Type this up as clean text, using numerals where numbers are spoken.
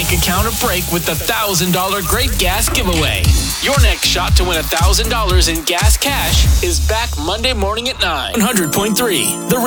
bank account a break with the $1,000 Great Gas Giveaway. Your next shot to win $1,000 in gas cash is back Monday morning at 9. 100.3, The